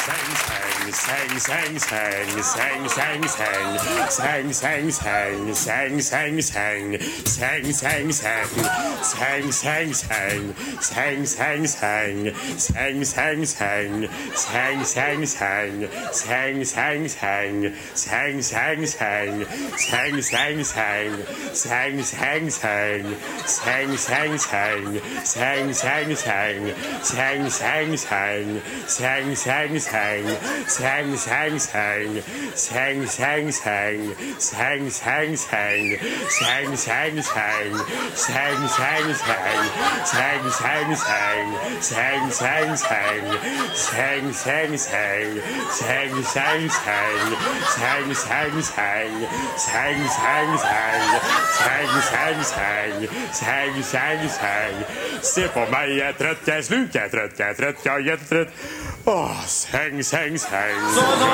Se på mig, jag är trött, jag är slut, jag är trött, jag är jättetrött. Åh, säng.